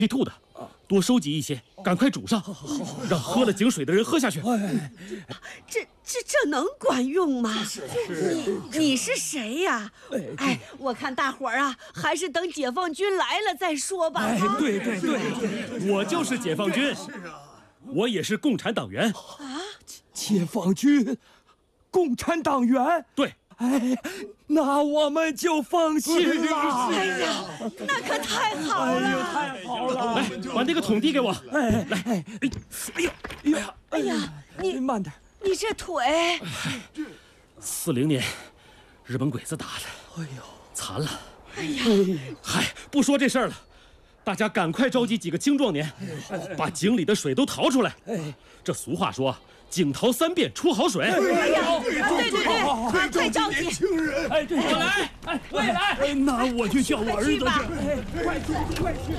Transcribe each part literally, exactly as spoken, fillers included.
易吐的，多收集一些，赶快煮上，让喝了井水的人喝下去。 这这这能管用吗？是是。你你是谁呀？哎，我看大伙儿啊，还是等解放军来了再说吧。 哎，对对对， 我就是解放军。是啊，我也是共产党员。 啊，解放军，共产党员。 对。 哎，那我们就放心了。 哎呀，那可太好了！ 哎呦，太好了！ 来，把那个桶递给我。 哎， 来，哎，哎呀， 哎呀，哎呀，你慢点， 你这腿。 四零年，日本鬼子打的， 哎呦， 残了。 哎呀， 嗨，不说这事儿了，大家赶快召集几个青壮年，把井里的水都淘出来。哎，这俗话说。井淘三遍出好水。 哎呀，对对对，快快召集！ 哎，对， 我来，哎，我也来。 哎，那我去叫我儿子去。哎，快去，快去！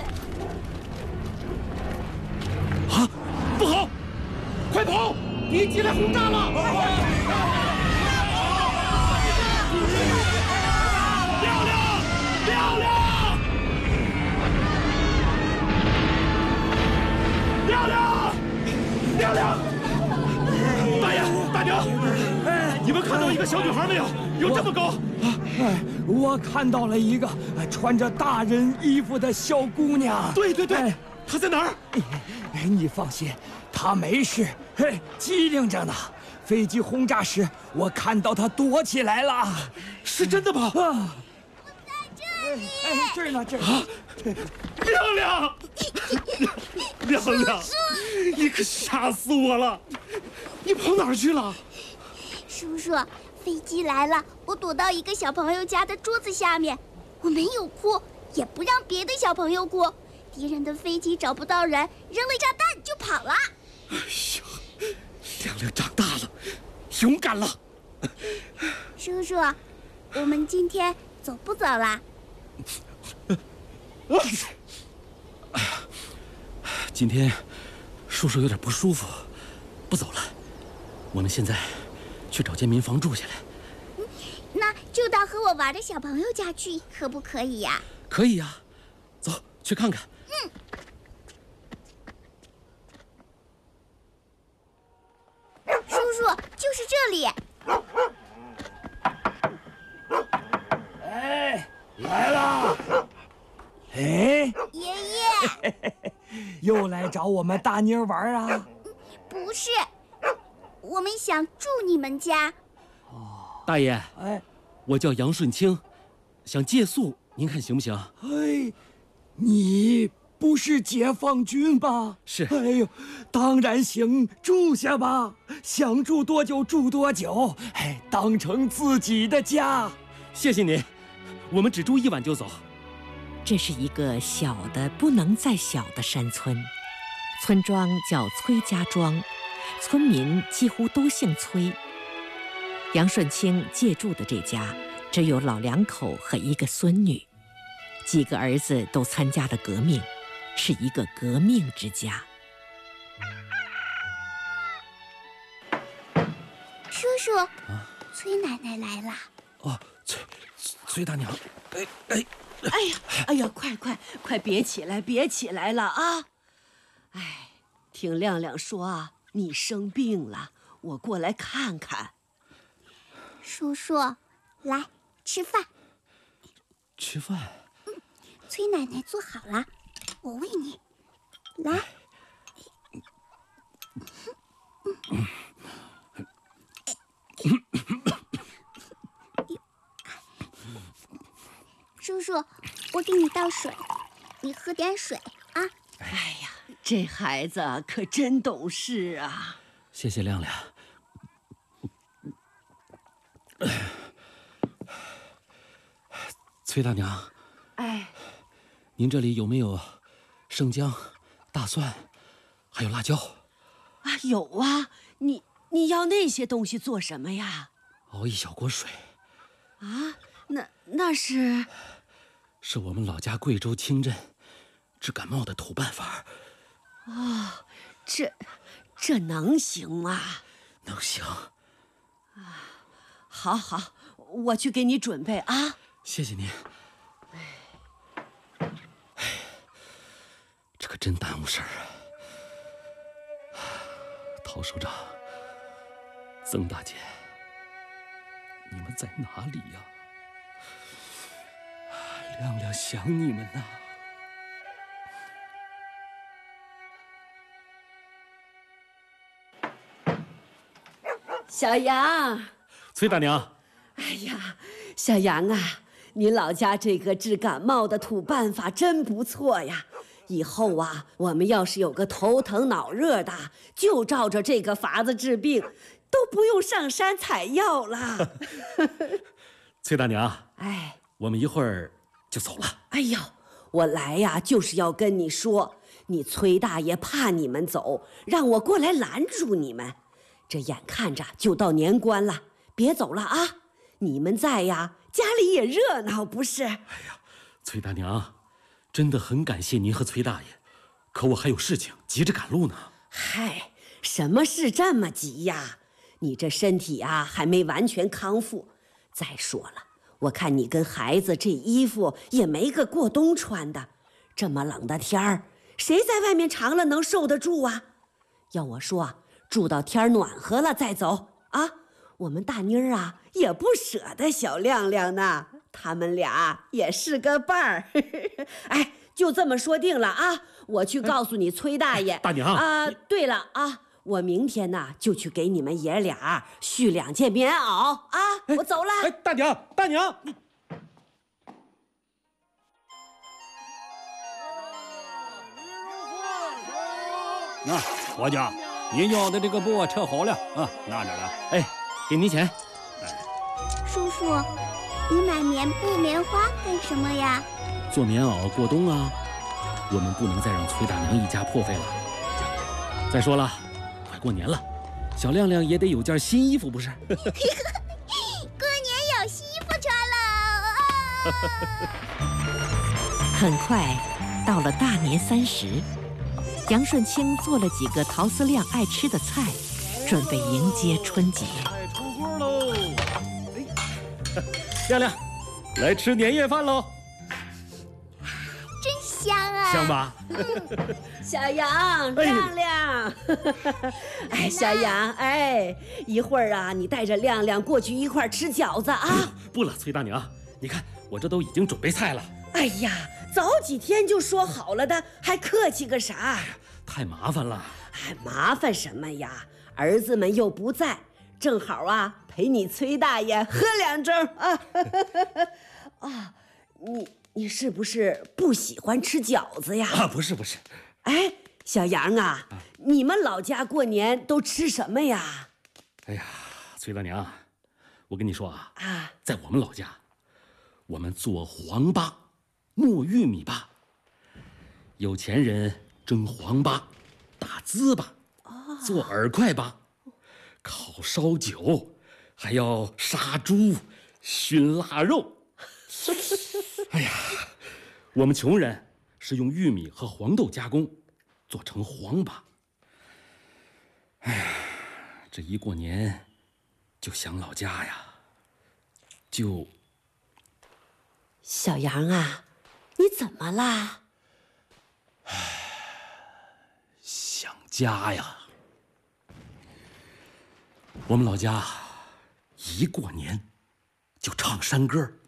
啊，不好，快跑！敌机来轰炸了！亮亮，亮亮，亮亮，亮亮！大爷，大娘，哎，你们看到一个小女孩没有？有这么高？ 哎，我看到了一个穿着大人衣服的小姑娘。 对对对，哎、她在哪儿？ 哎，你放心，她没事，嘿，机灵着呢。飞机轰炸时，我看到她躲起来了。 是真的吗？啊， 我在这里。 哎，这儿呢，这儿。 啊，亮亮，亮亮，你可吓死我了！你跑哪儿去了？ 叔叔，飞机来了，我躲到一个小朋友家的桌子下面，我没有哭，也不让别的小朋友哭。敌人的飞机找不到人，扔了炸弹就跑了。 哎呀，亮亮长大了，勇敢了。 叔叔，我们今天走不走啦？ 哎呀，今天叔叔有点不舒服，不走了。我们现在去找间民房住下来。 嗯，那就到和我玩的小朋友家去，可不可以呀？ 可以呀，走去看看。 嗯。叔叔，就是这里。 哎，来了。哎， 爷爷， 又来找我们大妮儿玩啊？ 不是，我们想住你们家。 哦，大爷， 哎， 我叫杨顺清，想借宿，您看行不行？ 哎，你不是解放军吧？ 是。 哎呦，当然行，住下吧，想住多久住多久，哎，当成自己的家。 谢谢您，我们只住一晚就走。 这是一个小的不能再小的山村，村庄叫崔家庄，村民几乎都姓崔。杨顺清借住的这家只有老两口和一个孙女，几个儿子都参加了革命，是一个革命之家。 叔叔，啊，崔奶奶来了。 哦，崔崔大娘，哎哎。 哎呀，哎呀，快快快，别起来，别起来了啊！哎，听亮亮说啊，你生病了，我过来看看。 叔叔，来吃饭。 吃饭？ 嗯，崔奶奶做好了，我喂你。来。嗯叔叔，我给你倒水，你喝点水啊。 哎呀，这孩子可真懂事啊！ 谢谢亮亮。崔大娘， 哎， 您这里有没有生姜、大蒜，还有辣椒？ 啊，有啊。你你要那些东西做什么呀？ 熬一小锅水。 啊？那那是， 是我们老家贵州清镇治感冒的土办法。 哦，这这能行吗？ 能行。 啊，好好，我去给你准备啊。 谢谢您。 可真耽误事儿啊！陶首长、曾大姐，你们在哪里呀？亮亮想你们呐。 小杨， 崔大娘， 哎呀，小杨啊，你老家这个治感冒的土办法真不错呀。以后啊，我们要是有个头疼脑热的，就照着这个法子治病，都不用上山采药了。 崔大娘， 哎， 我们一会儿就走了。 哎呦，我来呀，就是要跟你说，你崔大爷怕你们走，让我过来拦住你们。这眼看着就到年关了，别走了啊！你们在呀，家里也热闹，不是？哎呀，崔大娘，真的很感谢您和崔大爷，可我还有事情，急着赶路呢。 嗨，什么事这么急呀？你这身体啊，还没完全康复。再说了，我看你跟孩子这衣服也没个过冬穿的，这么冷的天儿，谁在外面长了能受得住啊？要我说，住到天暖和了再走啊！我们大妮儿啊也不舍得小亮亮呢，他们俩也是个伴儿。哎，就这么说定了啊！我去告诉你崔大爷。 大娘啊，对了啊，我明天呢就去给你们爷俩续两件棉袄啊！我走了。 哎，大娘，大娘，你。 那伙计，你要的这个布扯好了啊，拿着了。 哎，给您钱。 叔叔，你买棉布、棉花干什么呀？ 做棉袄过冬啊。我们不能再让崔大娘一家破费了。再说了，快过年了，小亮亮也得有件新衣服，不是？ 过年有新衣服穿了。啊、 很快到了大年三十，杨顺清做了几个陶思亮爱吃的菜，准备迎接春节。 快出锅喽！亮亮，来吃年夜饭喽！ 真香啊！ 香吧？ 嗯、小杨，亮亮，哎，小杨，哎，一会儿啊，你带着亮亮过去一块吃饺子啊！ 不了，崔大娘，你看我这都已经准备菜了。 哎呀，早几天就说好了的，还客气个啥？哎呀， 太麻烦了。 哎，麻烦什么呀？儿子们又不在，正好啊，陪你崔大爷喝两盅啊！啊，你你是不是不喜欢吃饺子呀？ 啊，不是不是。 哎，小杨啊，啊你们老家过年都吃什么呀？ 哎呀，崔大娘，我跟你说啊， 啊， 在我们老家，我们做黄粑。磨玉米粑，有钱人蒸黄粑，打糍粑，做饵块粑，烤烧酒，还要杀猪、熏腊肉。哎呀，我们穷人是用玉米和黄豆加工，做成黄粑。哎呀，这一过年就想老家呀，就…… 小杨啊。你怎么啦？ 唉，想家呀！我们老家一过年就唱山歌，